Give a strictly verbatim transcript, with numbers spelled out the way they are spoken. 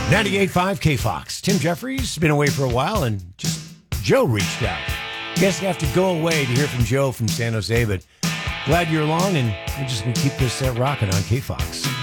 ninety-eight point five K Fox. Tim Jeffries been away for a while, and just Joe reached out. Guess you have to go away to hear from Joe from San Jose, but glad you're along, and we're just going to keep this uh, rocking on K Fox.